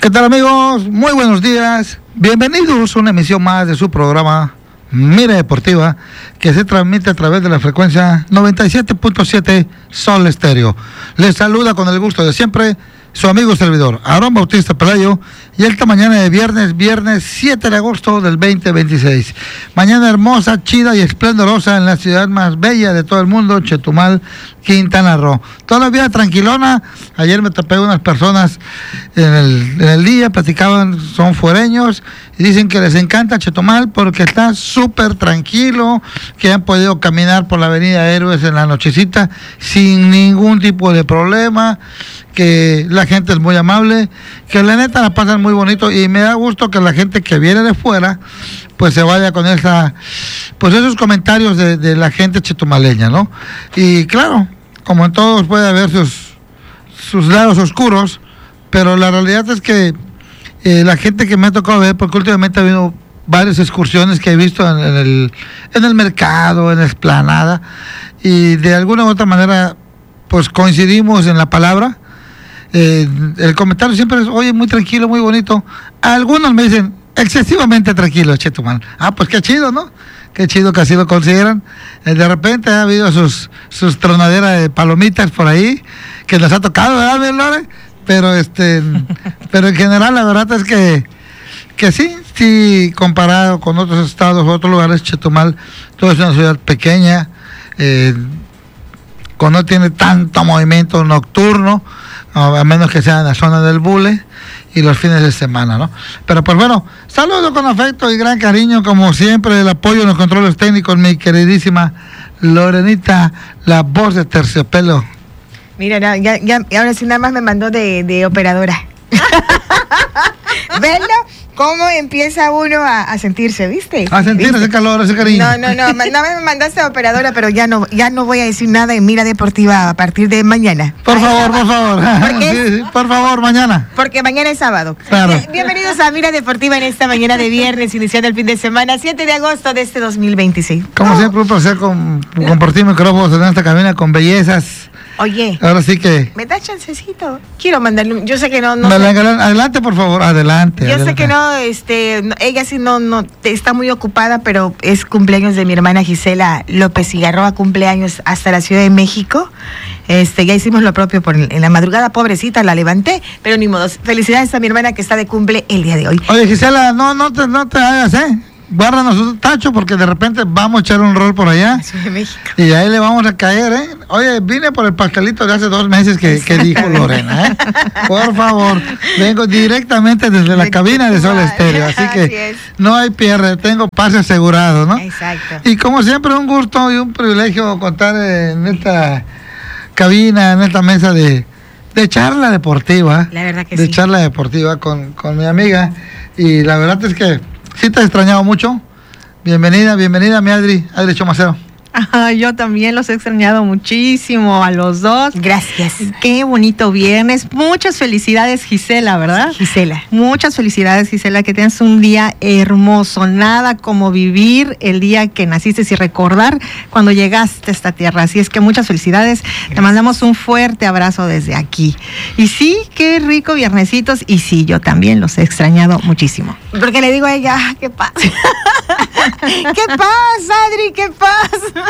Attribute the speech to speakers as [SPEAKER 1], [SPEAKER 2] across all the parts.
[SPEAKER 1] ¿Qué tal, amigos? Muy buenos días. Bienvenidos a una emisión más de su programa Mira Deportiva, que se transmite a través de la frecuencia 97.7 Sol Estéreo. Les saluda con el gusto de siempre su amigo servidor, Aarón Bautista Pelayo, y esta mañana de viernes 7 de agosto del 2026. Mañana hermosa, chida y esplendorosa en la ciudad más bella de todo el mundo, Chetumal, Quintana Roo. Todavía tranquilona. Ayer me topé unas personas en el día, platicaban, son fuereños, y dicen que les encanta Chetumal porque está súper tranquilo, que han podido caminar por la avenida Héroes en la nochecita sin ningún tipo de problema, que la gente es muy amable, que la neta la pasan muy bonito, y me da gusto que la gente que viene de fuera pues se vaya con esos comentarios de la gente chetumaleña, ¿no? Y claro, como en todos puede haber sus lados oscuros, pero la realidad es que la gente que me ha tocado ver, porque últimamente ha habido varias excursiones que he visto en el mercado, en la explanada, y de alguna u otra manera pues coincidimos en la palabra. El comentario siempre es, oye, muy tranquilo, muy bonito. Algunos me dicen, excesivamente tranquilo, Chetumal. Pues qué chido, ¿no? Qué chido que así lo consideran. De repente ha habido sus tronaderas de palomitas por ahí, que nos ha tocado, ¿verdad, mi Lore? Pero en general la verdad es que sí, comparado con otros estados, otros lugares, Chetumal, todo es una ciudad pequeña, no tiene tanto movimiento nocturno, a menos que sea en la zona del Bule y los fines de semana, ¿no? Pero pues bueno, saludo con afecto y gran cariño, como siempre, el apoyo en los controles técnicos, mi queridísima Lorenita, la voz de Terciopelo.
[SPEAKER 2] Mira, ya, ahora sí nada más me mandó de operadora. ¿Verlo? ¿Cómo empieza uno a sentirse, viste?
[SPEAKER 1] A sentir ese calor, ese cariño.
[SPEAKER 2] No, me mandaste a operadora, pero ya no voy a decir nada en Mira Deportiva a partir de mañana.
[SPEAKER 1] Por favor. ¿Por qué? Sí, por favor, mañana.
[SPEAKER 2] Porque mañana es sábado.
[SPEAKER 1] Claro.
[SPEAKER 2] Bienvenidos a Mira Deportiva en esta mañana de viernes, iniciando el fin de semana, 7 de agosto de este 2026.
[SPEAKER 1] Como siempre, un placer compartir micrófonos en esta cabina con bellezas.
[SPEAKER 2] Oye,
[SPEAKER 1] ahora sí que
[SPEAKER 2] ¿me da chancecito? Quiero mandarle, yo sé que no
[SPEAKER 1] adelante, por favor, adelante.
[SPEAKER 2] Sé que ella sí no está muy ocupada, pero es cumpleaños de mi hermana Gisela López Cigarroa, cumpleaños hasta la Ciudad de México. Ya hicimos lo propio en la madrugada, pobrecita, la levanté, pero ni modo. Felicidades a mi hermana que está de cumple el día de hoy.
[SPEAKER 1] Oye, Gisela, no te hagas, guárdanos un tacho, porque de repente vamos a echar un rol por allá
[SPEAKER 2] de México,
[SPEAKER 1] y ahí le vamos a caer, Oye, vine por el pastelito de hace 2 meses que dijo Lorena, Por favor, vengo directamente desde la cabina de Sol Estéreo, así que no hay pierde, tengo pase asegurado, ¿no?
[SPEAKER 2] Exacto.
[SPEAKER 1] Y como siempre, un gusto y un privilegio contar en esta cabina, en esta mesa de charla deportiva.
[SPEAKER 2] La verdad que
[SPEAKER 1] de charla deportiva con mi amiga, y la verdad es que sí te he extrañado mucho. Bienvenida, mi Adri Chomacero.
[SPEAKER 3] Yo también los he extrañado muchísimo a los dos.
[SPEAKER 2] Gracias.
[SPEAKER 3] Qué bonito viernes. Muchas felicidades, Gisela, ¿verdad?
[SPEAKER 2] Gisela.
[SPEAKER 3] Muchas felicidades, Gisela, que tengas un día hermoso. Nada como vivir el día que naciste y recordar cuando llegaste a esta tierra. Así es que muchas felicidades. Gracias. Te mandamos un fuerte abrazo desde aquí. Y sí, qué rico viernesitos. Y sí, yo también los he extrañado muchísimo.
[SPEAKER 2] Porque le digo a ella, ¿qué pasa? ¿Qué pasa, Adri? ¿Qué pasa?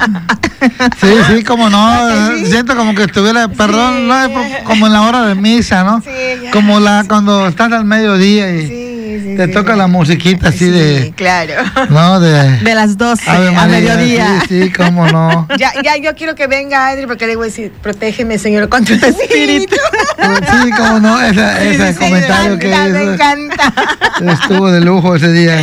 [SPEAKER 1] Sí, como no, sí. Siento como que estuviera, perdón, como en la hora de misa, ¿no?
[SPEAKER 2] Sí,
[SPEAKER 1] como cuando estás al mediodía y te toca la musiquita así de...
[SPEAKER 2] claro.
[SPEAKER 1] ¿No?
[SPEAKER 3] De las 12 a mediodía.
[SPEAKER 1] Sí, cómo no.
[SPEAKER 2] Ya, yo quiero que venga Adri, porque le voy a decir, protégeme, Señor, contra tu espíritu.
[SPEAKER 1] Sí, cómo no, ese comentario
[SPEAKER 2] me encanta.
[SPEAKER 1] Estuvo de lujo ese día.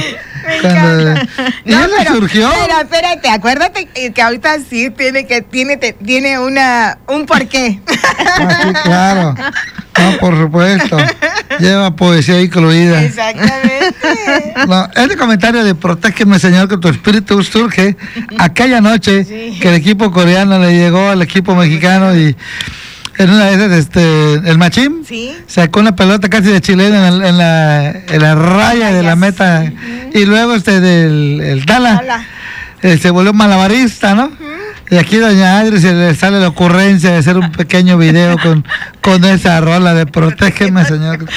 [SPEAKER 1] ¿Y eso surgió?
[SPEAKER 2] Pero espérate, acuérdate que ahorita sí tiene un porqué.
[SPEAKER 1] Sí, claro. No, por supuesto. Lleva poesía incluida.
[SPEAKER 2] Exactamente.
[SPEAKER 1] No, este comentario de protégeme, Señor, que tu espíritu surge aquella noche que el equipo coreano le llegó al equipo mexicano, y en una de esas, el Machín sacó una pelota casi de chilena en la raya de la meta, y luego el Tala se volvió malabarista, ¿no? Y aquí doña Adri se le sale la ocurrencia de hacer un pequeño video con esa rola de Protégeme, Señor,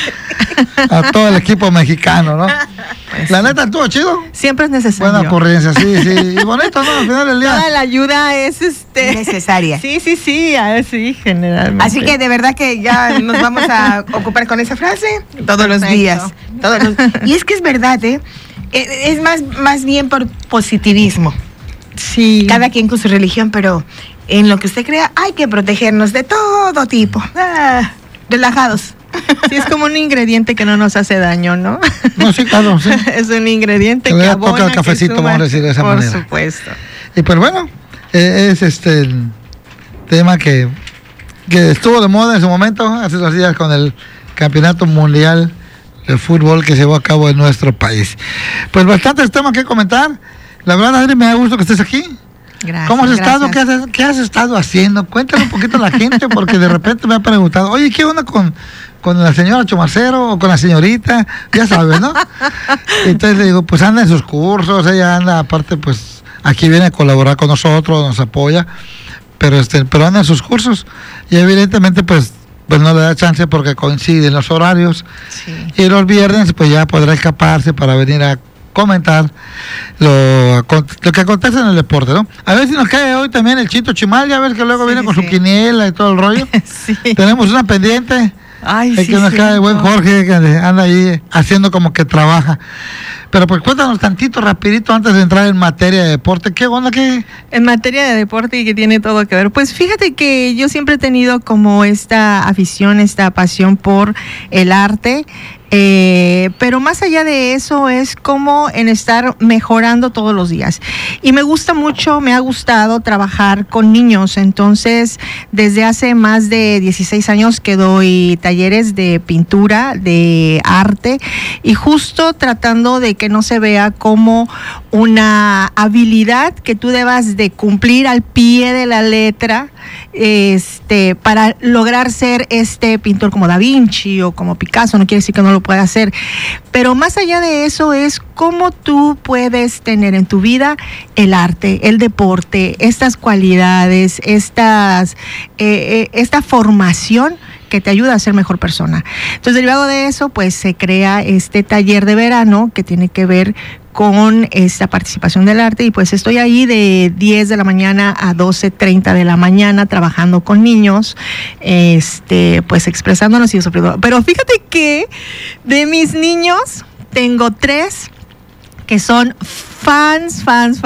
[SPEAKER 1] a todo el equipo mexicano, ¿no? Pues la neta, estuvo chido.
[SPEAKER 3] Siempre es necesario.
[SPEAKER 1] Buena ocurrencia, sí. Y bonito, ¿no? Al final del día.
[SPEAKER 3] Toda la ayuda es
[SPEAKER 2] necesaria.
[SPEAKER 3] Sí, generalmente.
[SPEAKER 2] Así que de verdad que ya nos vamos a ocupar con esa frase todos
[SPEAKER 3] Perfecto.
[SPEAKER 2] los días. Y es que es verdad, es más bien por positivismo.
[SPEAKER 3] Sí.
[SPEAKER 2] Cada quien con su religión, pero en lo que usted crea hay que protegernos de todo tipo. Relajados.
[SPEAKER 3] Sí, es como un ingrediente que no nos hace daño, ¿no?
[SPEAKER 1] No, sí, claro, sí.
[SPEAKER 3] Es un ingrediente
[SPEAKER 1] que
[SPEAKER 3] abona,
[SPEAKER 1] toca el cafecito,
[SPEAKER 3] que suma,
[SPEAKER 1] vamos a decir de esa manera.
[SPEAKER 3] Por supuesto.
[SPEAKER 1] Y pues bueno, es el tema que estuvo de moda en su momento, hace 2 días con el Campeonato Mundial de Fútbol que se llevó a cabo en nuestro país. Pues bastantes temas que comentar. La verdad, Adri, me da gusto que estés aquí.
[SPEAKER 3] Gracias.
[SPEAKER 1] ¿Cómo has estado? ¿Qué has estado haciendo? Cuéntale un poquito a la gente, porque de repente me ha preguntado, oye, ¿qué onda con la señora Chomacero o con la señorita? Ya sabes, ¿no? Entonces le digo, pues anda en sus cursos, ella anda, aparte, pues aquí viene a colaborar con nosotros, nos apoya, pero anda en sus cursos y evidentemente, pues no le da chance porque coinciden los horarios.
[SPEAKER 3] Sí.
[SPEAKER 1] Y los viernes, pues ya podrá escaparse para venir a comentar lo que acontece en el deporte, ¿no? A ver si nos cae hoy también el Chito Chimal, ya ves que luego viene con su quiniela y todo el rollo.
[SPEAKER 3] Sí.
[SPEAKER 1] Tenemos una pendiente.
[SPEAKER 3] Ay,
[SPEAKER 1] el
[SPEAKER 3] sí,
[SPEAKER 1] que nos cae el buen
[SPEAKER 3] cierto.
[SPEAKER 1] Jorge, que anda ahí haciendo como que trabaja. Pero pues cuéntanos tantito, rapidito, antes de entrar en materia de deporte. ¿Qué onda?
[SPEAKER 3] En materia de deporte y que tiene todo que ver, pues fíjate que yo siempre he tenido como esta afición, esta pasión por el arte. Pero más allá de eso es como en estar mejorando todos los días. Y me ha gustado trabajar con niños. Entonces, desde hace más de 16 años que doy talleres de pintura, de arte, y justo tratando de que no se vea como una habilidad que tú debas de cumplir al pie de la letra, para lograr ser pintor como Da Vinci o como Picasso. No quiere decir que no lo pueda hacer, pero más allá de eso es cómo tú puedes tener en tu vida el arte, el deporte, estas cualidades, esta formación que te ayuda a ser mejor persona. Entonces, derivado de eso, pues se crea este taller de verano que tiene que ver con esta participación del arte, y pues estoy ahí de 10 de la mañana a 12:30 de la mañana trabajando con niños, pues expresándonos y sobre todo. Pero fíjate que de mis niños tengo 3 que son fans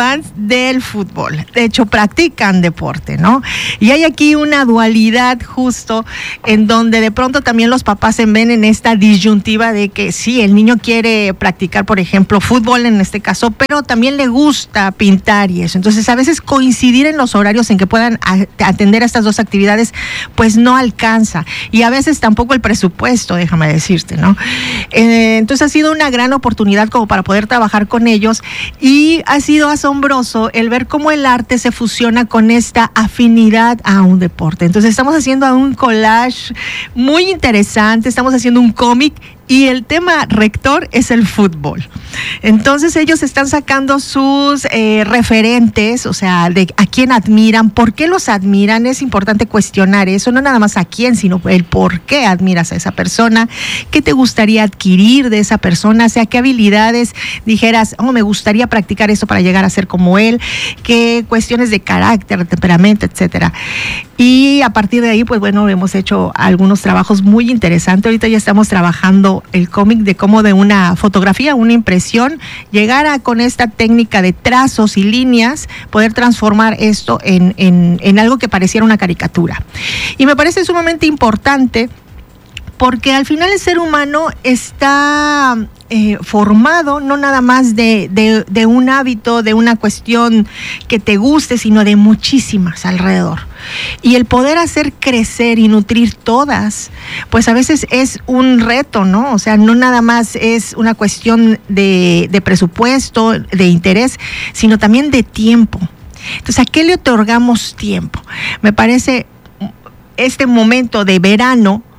[SPEAKER 3] del fútbol. De hecho, practican deporte, ¿no? Y hay aquí una dualidad justo en donde de pronto también los papás se ven en esta disyuntiva de que sí, el niño quiere practicar, por ejemplo, fútbol en este caso, pero también le gusta pintar y eso. Entonces, a veces coincidir en los horarios en que puedan atender a estas dos actividades, pues no alcanza. Y a veces tampoco el presupuesto, déjame decirte, ¿no? Entonces, ha sido una gran oportunidad como para poder trabajar con ellos. Y ha sido asombroso el ver cómo el arte se fusiona con esta afinidad a un deporte. Entonces estamos haciendo un collage muy interesante, estamos haciendo un cómic y el tema rector es el fútbol. Entonces ellos están sacando sus referentes, o sea, de a quién admiran, por qué los admiran. Es importante cuestionar eso, no nada más a quién, sino el por qué admiras a esa persona, qué te gustaría adquirir de esa persona, o sea, qué habilidades dijeras, me gustaría practicar eso para llegar a ser como él, qué cuestiones de carácter, de temperamento, etcétera. Y a partir de ahí, pues bueno, hemos hecho algunos trabajos muy interesantes. Ahorita ya estamos trabajando el cómic de cómo de una fotografía, una impresión, llegar con esta técnica de trazos y líneas, poder transformar esto en algo que pareciera una caricatura. Y me parece sumamente importante porque al final el ser humano está formado no nada más de un hábito, de una cuestión que te guste, sino de muchísimas alrededor. Y el poder hacer crecer y nutrir todas, pues a veces es un reto, ¿no? O sea, no nada más es una cuestión de presupuesto, de interés, sino también de tiempo. Entonces, ¿a qué le otorgamos tiempo? Me parece este momento de verano,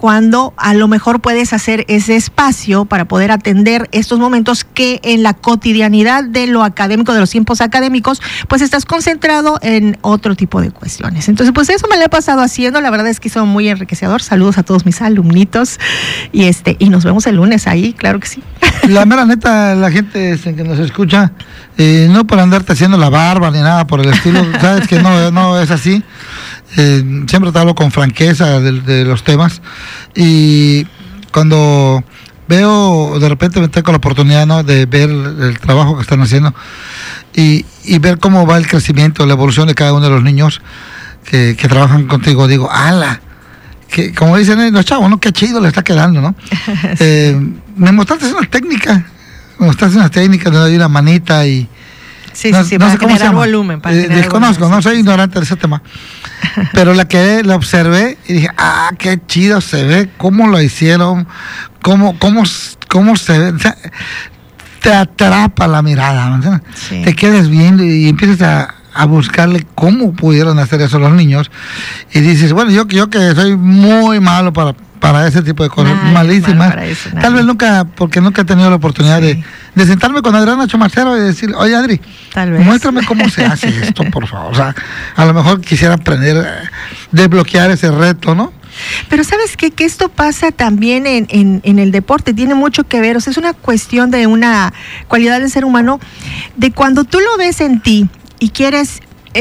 [SPEAKER 3] cuando a lo mejor puedes hacer ese espacio para poder atender estos momentos que en la cotidianidad de lo académico, de los tiempos académicos, pues estás concentrado en otro tipo de cuestiones. Entonces, pues eso me lo he pasado haciendo, la verdad es que hizo muy enriquecedor. Saludos a todos mis alumnitos y nos vemos el lunes ahí, claro que sí.
[SPEAKER 1] La mera neta, la gente que nos escucha, no por andarte haciendo la barba ni nada por el estilo, sabes que no es así. Siempre te hablo con franqueza de los temas, y cuando veo, de repente me tengo la oportunidad, ¿no?, de ver el trabajo que están haciendo y ver cómo va el crecimiento, la evolución de cada uno de los niños que trabajan contigo. Digo, ¡ala! Que, como dicen los chavos, ¿no?, qué chido le está quedando, ¿no? Sí. Me mostraste una técnica, le doy una manita y...
[SPEAKER 3] Sí, no sé cómo se llama. Volumen,
[SPEAKER 1] desconozco, no soy ignorante de ese tema. Pero la observé y dije, qué chido se ve, cómo lo hicieron, cómo se ve. O sea, te atrapa la mirada, sí. Te quedas viendo y empiezas a buscarle cómo pudieron hacer eso los niños. Y dices, bueno, yo que soy muy malo para ese tipo de cosas, malísimas. Tal vez porque nunca he tenido la oportunidad de sentarme con Adriana Chomarcero y decir, oye, Adri, muéstrame cómo se hace esto, por favor. O sea, a lo mejor quisiera aprender, desbloquear ese reto, ¿no?
[SPEAKER 3] Pero ¿sabes qué? Que esto pasa también en el deporte, tiene mucho que ver, o sea, es una cuestión de una cualidad del ser humano, de cuando tú lo ves en ti y quieres...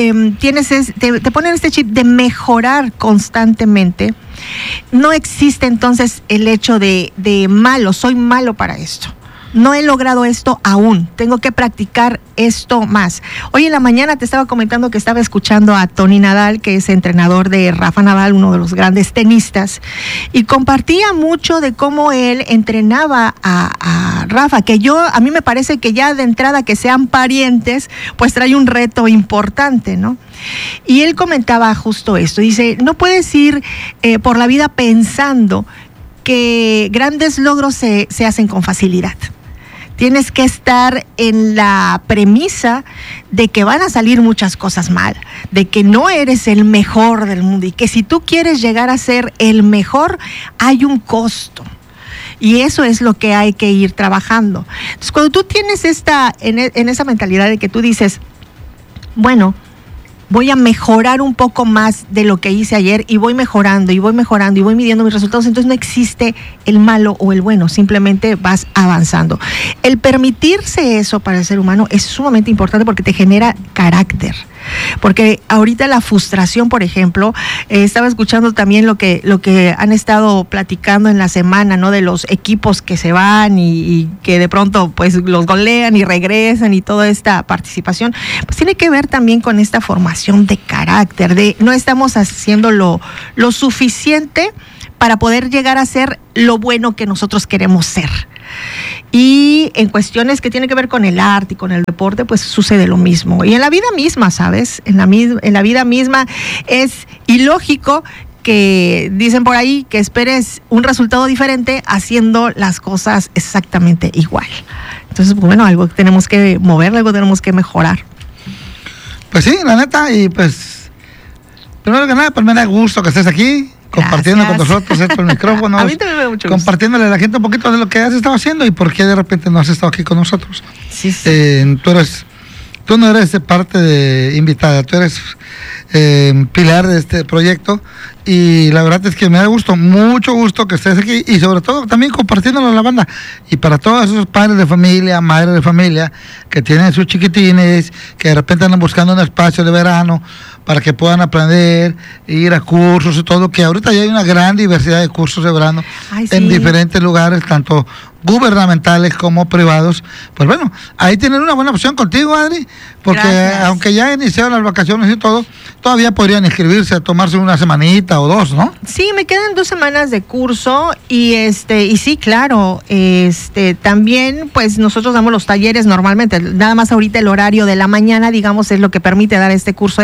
[SPEAKER 3] te ponen este chip de mejorar constantemente. No existe entonces el hecho de malo, soy malo para esto. No he logrado esto aún, tengo que practicar esto más. Hoy en la mañana te estaba comentando que estaba escuchando a Tony Nadal, que es entrenador de Rafa Nadal, uno de los grandes tenistas, y compartía mucho de cómo él entrenaba a Rafa, que a mí me parece que ya de entrada que sean parientes, pues trae un reto importante, ¿no? Y él comentaba justo esto, dice, no puedes ir por la vida pensando que grandes logros se hacen con facilidad. Tienes que estar en la premisa de que van a salir muchas cosas mal, de que no eres el mejor del mundo y que si tú quieres llegar a ser el mejor, hay un costo. Y eso es lo que hay que ir trabajando. Entonces, cuando tú tienes en esa mentalidad de que tú dices, bueno, voy a mejorar un poco más de lo que hice ayer y voy mejorando y voy midiendo mis resultados, entonces no existe el malo o el bueno, simplemente vas avanzando. El permitirse eso para el ser humano es sumamente importante porque te genera carácter. Porque ahorita la frustración, por ejemplo, estaba escuchando también lo que han estado platicando en la semana, ¿no? De los equipos que se van y que de pronto pues los golean y regresan y toda esta participación, pues tiene que ver también con esta formación de carácter, de no estamos haciendo lo suficiente para poder llegar a ser lo bueno que nosotros queremos ser. Y en cuestiones que tienen que ver con el arte y con el deporte, pues sucede lo mismo. Y en la vida misma, ¿sabes? En la vida misma es ilógico que dicen por ahí que esperes un resultado diferente haciendo las cosas exactamente igual. Entonces, bueno, algo tenemos que mover, algo tenemos que mejorar.
[SPEAKER 1] Pues sí, la neta, y pues primero que nada, pues me da gusto que estés aquí. Compartiendo con nosotros estos micrófonos.
[SPEAKER 3] A mí también me da mucho gusto.
[SPEAKER 1] Compartiéndole a la gente un poquito de lo que has estado haciendo y por qué de repente no has estado aquí con nosotros.
[SPEAKER 3] Sí.
[SPEAKER 1] Tú no eres parte de invitada, tú eres pilar de este proyecto y la verdad es que me da mucho gusto que estés aquí y sobre todo también compartiéndolo a la banda y para todos esos padres de familia, madres de familia que tienen sus chiquitines, que de repente andan buscando un espacio de verano para que puedan aprender, ir a cursos y todo, que ahorita ya hay una gran diversidad de cursos de verano en diferentes lugares, tanto gubernamentales como privados. Pues bueno, ahí tienen una buena opción contigo, Adri, porque gracias. Aunque ya iniciaron las vacaciones y todo, todavía podrían inscribirse a tomarse una semanita o dos, ¿no? Sí,
[SPEAKER 3] me quedan 2 semanas de curso y sí, claro, también pues nosotros damos los talleres normalmente, nada más ahorita el horario de la mañana, digamos, es lo que permite dar este curso de verano,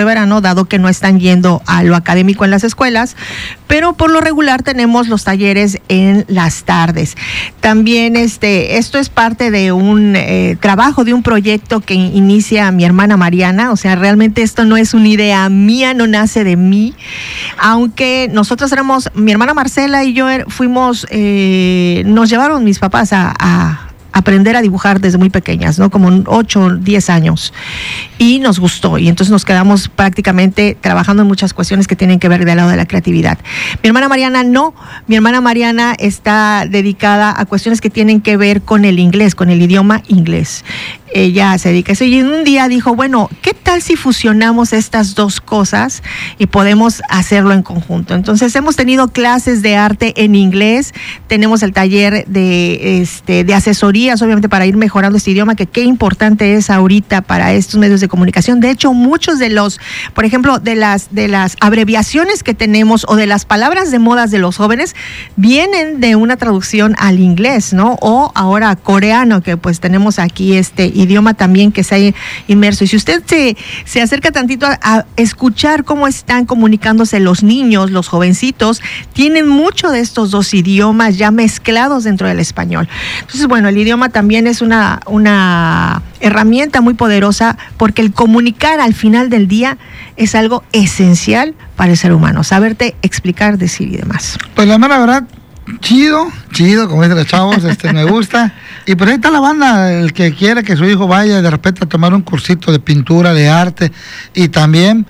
[SPEAKER 3] dado que no están yendo a lo académico en las escuelas, pero por lo regular tenemos los talleres en las tardes. También esto es parte de un trabajo, de un proyecto que inicia mi hermana Mariana. O sea, realmente esto no es una idea mía, no nace de mí, aunque nosotros éramos, mi hermana Marcela y yo fuimos, nos llevaron mis papás a aprender a dibujar desde muy pequeñas, ¿no? Como 8, 10 años. Y nos gustó. Y entonces nos quedamos prácticamente trabajando en muchas cuestiones que tienen que ver del lado de la creatividad. Mi hermana Mariana no. Mi hermana Mariana está dedicada a cuestiones que tienen que ver con el inglés, con el idioma inglés. Ella se dedica a eso y en un día dijo, bueno, ¿qué tal si fusionamos estas dos cosas y podemos hacerlo en conjunto? Entonces hemos tenido clases de arte en inglés, tenemos el taller de asesorías, obviamente para ir mejorando este idioma, que qué importante es ahorita para estos medios de comunicación. De hecho, muchos de los, por ejemplo, de las abreviaciones que tenemos o de las palabras de modas de los jóvenes vienen de una traducción al inglés, ¿no? O ahora coreano, que pues tenemos aquí idioma también que se ha inmerso. Y si usted se acerca tantito a escuchar cómo están comunicándose los niños, los jovencitos, tienen mucho de estos dos idiomas ya mezclados dentro del español. Entonces, bueno, el idioma también es una herramienta muy poderosa, porque el comunicar al final del día es algo esencial para el ser humano, saberte explicar, decir y demás.
[SPEAKER 1] Pues la mera verdad, chido, como dicen los chavos, me gusta. Y pues ahí está la banda, el que quiera que su hijo vaya de repente a tomar un cursito de pintura, de arte, y también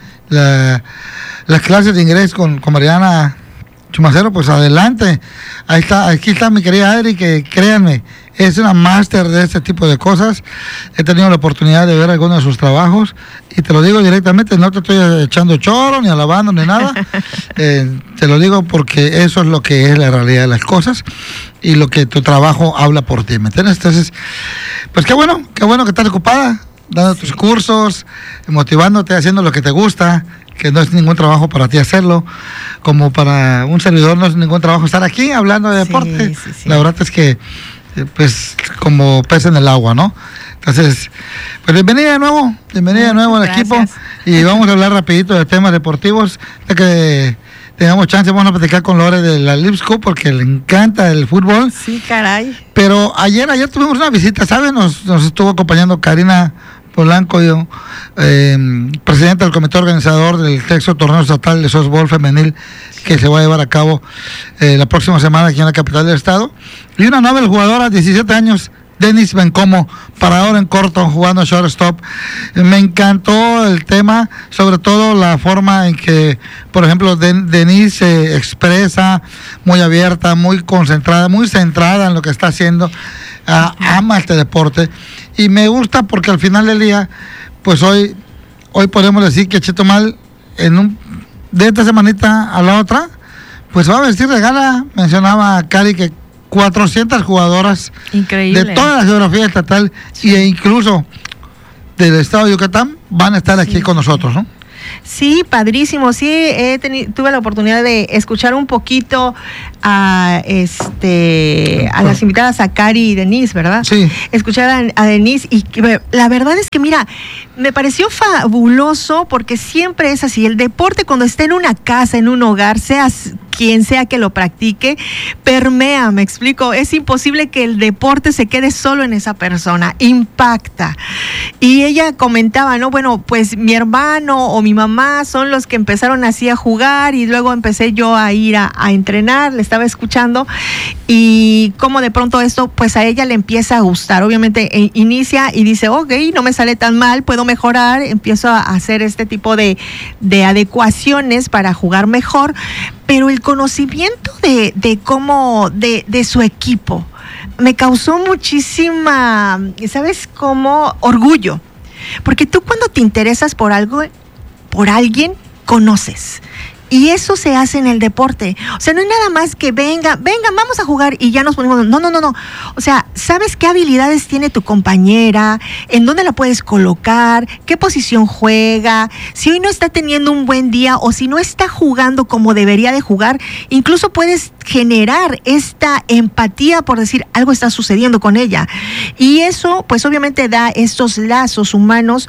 [SPEAKER 1] las clases de inglés con Mariana Chumacero, pues adelante. Aquí está mi querida Adri, que créanme, es una máster de este tipo de cosas. He tenido la oportunidad de ver algunos de sus trabajos y te lo digo directamente, no te estoy echando choro, ni alabando, ni nada. Te lo digo porque eso es lo que es la realidad de las cosas y lo que tu trabajo habla por ti, ¿me entiendes? Entonces, pues qué bueno que estás ocupada, dando tus cursos, motivándote, haciendo lo que te gusta, que no es ningún trabajo para ti hacerlo, como para un servidor no es ningún trabajo estar aquí hablando de deporte. Sí. La verdad es que pues como pez en el agua, ¿no? Entonces, pues bienvenida de nuevo al equipo, y vamos a hablar rapidito de temas deportivos, de que tengamos chance, vamos a platicar con Lore de la Lipsco, porque le encanta el fútbol.
[SPEAKER 3] Sí, caray.
[SPEAKER 1] Pero ayer tuvimos una visita, ¿saben? Nos estuvo acompañando Karina Polanco, yo, presidenta del comité organizador del sexto torneo estatal de softball femenil, que se va a llevar a cabo la próxima semana aquí en la capital del estado. Y una nueva jugadora, 17 años, Denis Bencomo, parador en corto, jugando shortstop. Me encantó el tema, sobre todo la forma en que, por ejemplo, Denis se expresa, muy abierta, muy concentrada, muy centrada en lo que está haciendo. Ama este deporte. Y me gusta porque al final del día, pues hoy podemos decir que Chetumal, de esta semanita a la otra, pues va a vestir de gala. Mencionaba Cari que 400 jugadoras.
[SPEAKER 3] Increíble.
[SPEAKER 1] De toda la geografía estatal, sí, e incluso del estado de Yucatán van a estar aquí con nosotros, ¿no?
[SPEAKER 3] Sí, padrísimo. Sí, tuve la oportunidad de escuchar un poquito a las invitadas, a Cari y Denise, ¿verdad?
[SPEAKER 1] Sí.
[SPEAKER 3] Escuchar a Denise, y la verdad es que, mira, me pareció fabuloso, porque siempre es así. El deporte, cuando está en una casa, en un hogar, sea quien sea que lo practique, permea, me explico. Es imposible que el deporte se quede solo en esa persona, impacta. Y ella comentaba, ¿no? Bueno, pues mi hermano o mi mamá son los que empezaron así a jugar, y luego empecé yo a ir a entrenar, le estaba escuchando, y como de pronto esto, pues a ella le empieza a gustar. Obviamente inicia y dice, ok, no me sale tan mal, puedo mejorar, empiezo a hacer este tipo de adecuaciones para jugar mejor. Pero el conocimiento de cómo, de su equipo, me causó muchísima, ¿sabes cómo? Orgullo. Porque tú, cuando te interesas por algo, por alguien, conoces. Y eso se hace en el deporte. O sea, no es nada más que venga, vamos a jugar y ya nos ponemos. No. O sea, ¿sabes qué habilidades tiene tu compañera? ¿En dónde la puedes colocar? ¿Qué posición juega? Si hoy no está teniendo un buen día, o si no está jugando como debería de jugar, incluso puedes generar esta empatía, por decir, algo está sucediendo con ella. Y eso, pues obviamente da estos lazos humanos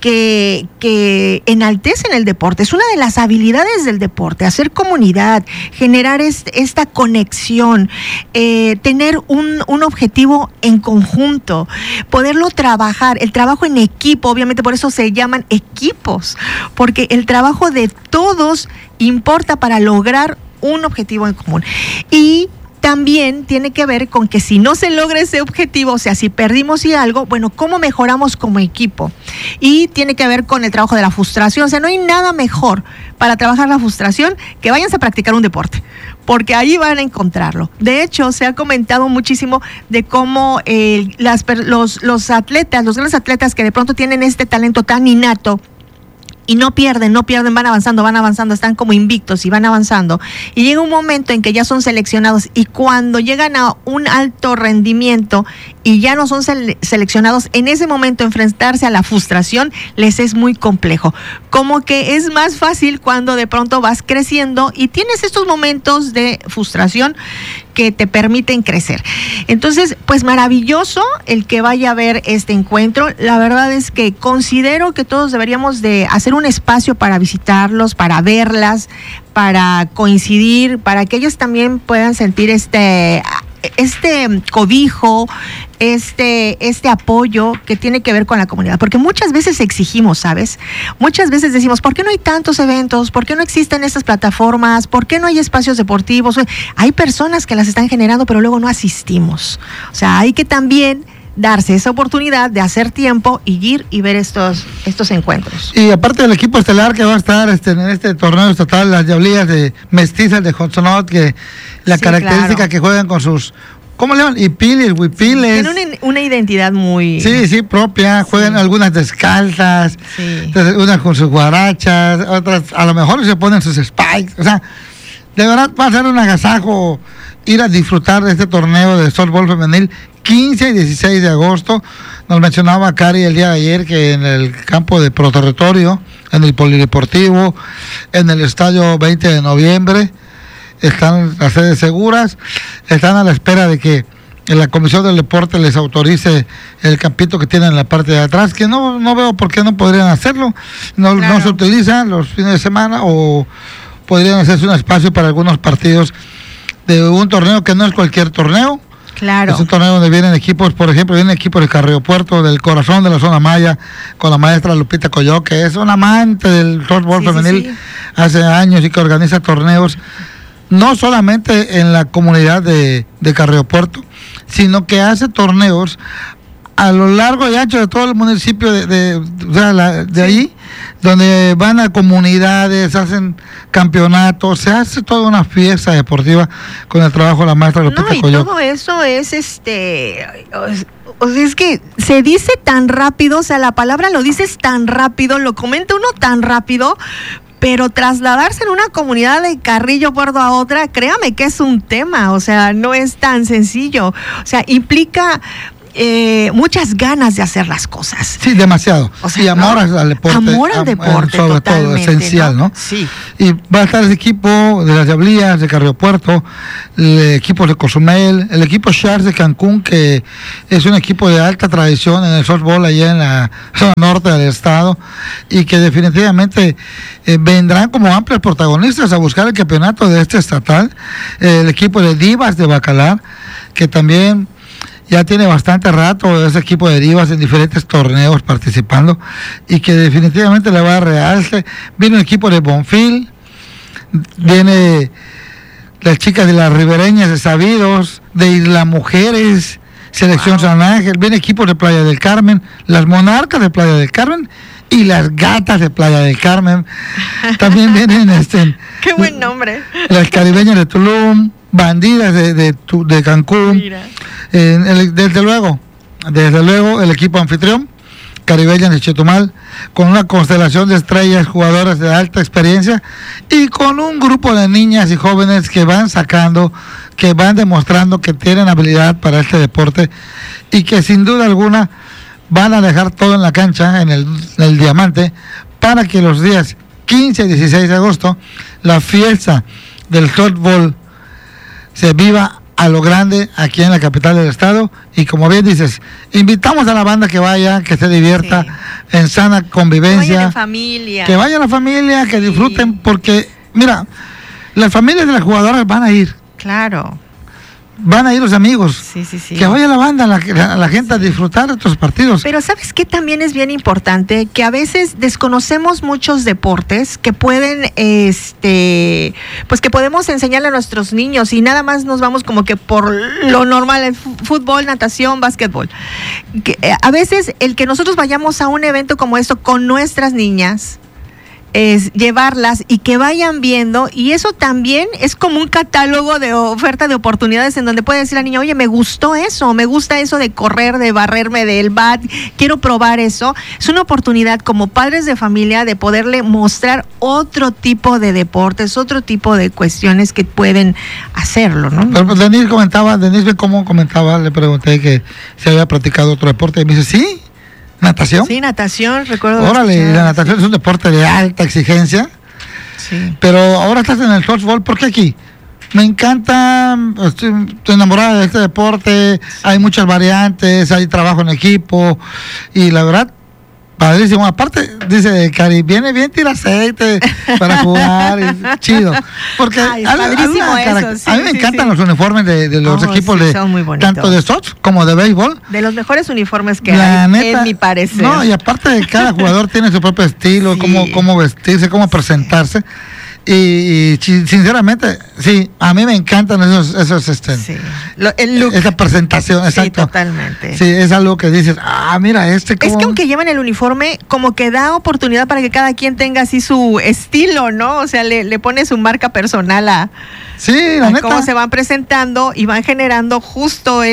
[SPEAKER 3] que enaltecen el deporte. Es una de las habilidades del deporte, hacer comunidad, generar esta conexión, tener un objetivo en conjunto, poderlo trabajar, el trabajo en equipo, obviamente por eso se llaman equipos, porque el trabajo de todos importa para lograr un objetivo en común. Y también tiene que ver con que si no se logra ese objetivo, o sea, si perdimos y algo, bueno, ¿cómo mejoramos como equipo? Y tiene que ver con el trabajo de la frustración. O sea, no hay nada mejor para trabajar la frustración que váyanse a practicar un deporte, porque ahí van a encontrarlo. De hecho, se ha comentado muchísimo de cómo los atletas, los grandes atletas que de pronto tienen este talento tan innato, y no pierden, van avanzando, están como invictos y van avanzando. Y llega un momento en que ya son seleccionados y cuando llegan a un alto rendimiento y ya no son seleccionados, en ese momento enfrentarse a la frustración les es muy complejo. Como que es más fácil cuando de pronto vas creciendo y tienes estos momentos de frustración que te permiten crecer. Entonces, pues maravilloso el que vaya a ver este encuentro. La verdad es que considero que todos deberíamos de hacer un espacio para visitarlos, para verlas, para coincidir, para que ellos también puedan sentir este cobijo, este apoyo que tiene que ver con la comunidad, porque muchas veces exigimos, ¿sabes? Muchas veces decimos, ¿por qué no hay tantos eventos? ¿Por qué no existen estas plataformas? ¿Por qué no hay espacios deportivos? Hay personas que las están generando, pero luego no asistimos. O sea, hay que también darse esa oportunidad de hacer tiempo y ir y ver estos encuentros.
[SPEAKER 1] Y aparte del equipo estelar que va a estar en este torneo estatal, las Diablillas de Mestizas de Honsonot, que la característica, claro, que juegan con sus, ¿cómo le llaman? Hipiles, huipiles.
[SPEAKER 3] Tienen una identidad muy...
[SPEAKER 1] Sí, propia. Juegan algunas descalzas, unas con sus guarachas, otras a lo mejor se ponen sus spikes. O sea, de verdad va a ser un agasajo ir a disfrutar de este torneo de softball femenil 15 y 16 de agosto. Nos mencionaba Cari el día de ayer que en el campo de Pro Territorio, en el Polideportivo, en el estadio 20 de noviembre, están las sedes seguras, están a la espera de que la Comisión del Deporte les autorice el campito que tienen en la parte de atrás, que no veo por qué no podrían hacerlo. Claro. No se utilizan los fines de semana, o podrían hacerse un espacio para algunos partidos de un torneo que no es cualquier torneo.
[SPEAKER 3] Claro.
[SPEAKER 1] Es un torneo donde vienen equipos, por ejemplo, viene equipo de Carrillo Puerto, del corazón de la zona maya, con la maestra Lupita Coyó, que es una amante del softball femenil hace años y que organiza torneos, no solamente en la comunidad de Carrillo Puerto, sino que hace torneos a lo largo y ancho de todo el municipio de ahí, donde van a comunidades, hacen campeonatos, se hace toda una fiesta deportiva con el trabajo de la maestra Lupita Coyó.
[SPEAKER 3] Todo eso es o sea, es que se dice tan rápido, o sea, la palabra lo dices tan rápido, lo comenta uno tan rápido, pero trasladarse en una comunidad de Carrillo Puerto a otra, créame que es un tema, o sea, no es tan sencillo, o sea, implica muchas ganas de hacer las cosas.
[SPEAKER 1] Sí, demasiado.
[SPEAKER 3] O sea,
[SPEAKER 1] y amor al deporte.
[SPEAKER 3] Amor al deporte,
[SPEAKER 1] sobre todo, esencial, ¿no?
[SPEAKER 3] Sí.
[SPEAKER 1] Y va a estar el equipo de las Diablillas de Carrillo Puerto, el equipo de Cozumel, el equipo Sharks de Cancún, que es un equipo de alta tradición en el softball allá en la zona norte del estado, y que definitivamente vendrán como amplios protagonistas a buscar el campeonato de este estatal. El equipo de Divas de Bacalar, que también ya tiene bastante rato ese equipo de Divas en diferentes torneos participando, y que definitivamente le va a dar realce. Viene el equipo de Bonfil, viene las chicas de las ribereñas de Sabidos, de Isla Mujeres, Selección San Ángel, viene equipo de Playa del Carmen, las Monarcas de Playa del Carmen y las Gatas de Playa del Carmen. También vienen
[SPEAKER 3] qué buen nombre.
[SPEAKER 1] Las Caribeñas de Tulum, Bandidas de Cancún.
[SPEAKER 3] Mira.
[SPEAKER 1] Desde luego el equipo anfitrión, Caribeñas de Chetumal, con una constelación de estrellas, jugadoras de alta experiencia, y con un grupo de niñas y jóvenes que van sacando, que van demostrando que tienen habilidad para este deporte, y que sin duda alguna van a dejar todo en la cancha, en el Diamante, para que los días 15 y 16 de agosto la fiesta del softball se viva a lo grande aquí en la capital del estado. Y como bien dices, invitamos a la banda que vaya, que se divierta en sana convivencia. Que vayan en
[SPEAKER 3] familia.
[SPEAKER 1] Que vaya la familia, que disfruten, porque, mira, las familias de las jugadoras van a ir.
[SPEAKER 3] Claro.
[SPEAKER 1] Van a ir los amigos.
[SPEAKER 3] Sí.
[SPEAKER 1] Que vaya la banda, la gente a disfrutar de estos partidos.
[SPEAKER 3] Pero ¿sabes qué también es bien importante? Que a veces desconocemos muchos deportes que pueden, pues que podemos enseñarle a nuestros niños y nada más nos vamos como que por lo normal, el fútbol, natación, básquetbol. A veces el que nosotros vayamos a un evento como esto con nuestras niñas, es llevarlas y que vayan viendo, y eso también es como un catálogo de oferta de oportunidades en donde puede decir la niña, oye, me gusta eso de correr, de barrerme del bat, quiero probar eso. Es una oportunidad como padres de familia de poderle mostrar otro tipo de deportes, otro tipo de cuestiones que pueden hacerlo, ¿no?
[SPEAKER 1] Pero pues Denise cómo comentaba, le pregunté que se había practicado otro deporte y me dice, sí. ¿Natación?
[SPEAKER 3] Sí, natación, recuerdo.
[SPEAKER 1] Órale, la natación es un deporte de alta exigencia.
[SPEAKER 3] Sí.
[SPEAKER 1] Pero ahora estás en el softball, ¿por qué aquí? Me encanta, estoy enamorada de este deporte, hay muchas variantes, hay trabajo en equipo y la verdad, padrísimo. Aparte, dice Cari, viene bien tira aceite para jugar, y chido. Porque a mí me encantan los uniformes de los equipos tanto de softball como de béisbol.
[SPEAKER 3] De los mejores uniformes que hay, neta, en mi parecer.
[SPEAKER 1] No, y aparte cada jugador tiene su propio estilo, cómo vestirse, cómo presentarse. Y sinceramente, sí, a mí me encantan esos
[SPEAKER 3] el look.
[SPEAKER 1] Esa presentación, exacto.
[SPEAKER 3] Sí, totalmente.
[SPEAKER 1] Sí, es algo que dices, mira,
[SPEAKER 3] Es que aunque llevan el uniforme, como que da oportunidad para que cada quien tenga así su estilo, ¿no? O sea, le pone su marca personal a cómo se van presentando y van generando justo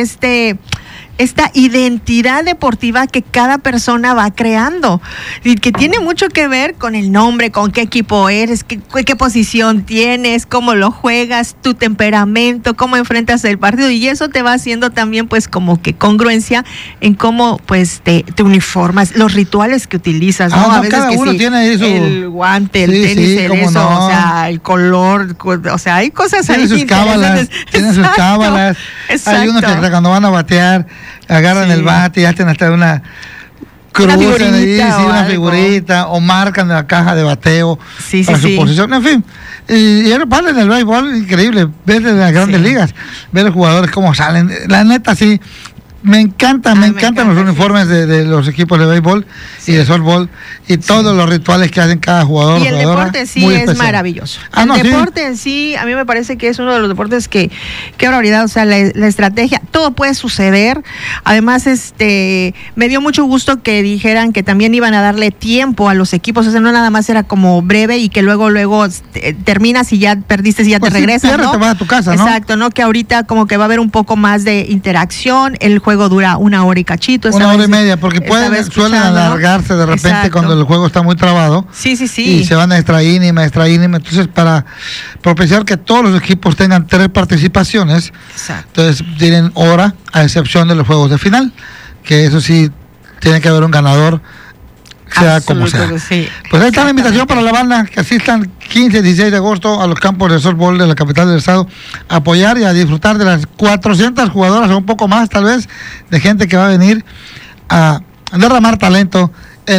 [SPEAKER 3] esta identidad deportiva que cada persona va creando y que tiene mucho que ver con el nombre, con qué equipo eres, qué posición tienes, cómo lo juegas, tu temperamento, cómo enfrentas el partido, y eso te va haciendo también pues como que congruencia en cómo pues te uniformas, los rituales que utilizas, ¿no? A veces
[SPEAKER 1] cada uno tiene ahí
[SPEAKER 3] el guante, el tenis,
[SPEAKER 1] no.
[SPEAKER 3] O sea, el color, o sea, hay cosas ahí
[SPEAKER 1] sus cábalas, tienen sus cábalas.
[SPEAKER 3] Exacto.
[SPEAKER 1] Hay unos que cuando van a batear agarran el bate y hacen hasta una cruz, una figurita, o marcan la caja de bateo para su posición, en fin. Y es padre en el béisbol, increíble, ver en las grandes ligas, ver los jugadores cómo salen. La neta, sí, me encantan los uniformes de los equipos de béisbol y de softball y todos los rituales que hacen cada jugador.
[SPEAKER 3] Y el deporte sí es especial. Maravilloso. El deporte en sí, a mí me parece que es uno de los deportes que prioridad, o sea, la estrategia, todo puede suceder. Además, me dio mucho gusto que dijeran que también iban a darle tiempo a los equipos, o sea, no nada más era como breve y que luego terminas y ya perdiste y ya te regresas, ¿no?
[SPEAKER 1] Te vas a tu casa, ¿no?
[SPEAKER 3] Exacto, ¿no? Que ahorita como que va a haber un poco más de interacción, el juego dura 1 hora y cachito.
[SPEAKER 1] 1 hora y media, porque suelen alargarse de repente. Exacto. Cuando el juego está muy trabado.
[SPEAKER 3] Sí.
[SPEAKER 1] Y se van a extra inning. Entonces, para propiciar que todos los equipos tengan 3 participaciones, entonces tienen hora, a excepción de los juegos de final, que eso sí, tiene que haber un ganador, sea como sea.
[SPEAKER 3] Sí.
[SPEAKER 1] Pues ahí está la invitación para la banda, que asistan 15 y 16 de agosto a los campos de softball de la capital del estado, a apoyar y a disfrutar de las 400 jugadoras o un poco más tal vez, de gente que va a venir a derramar talento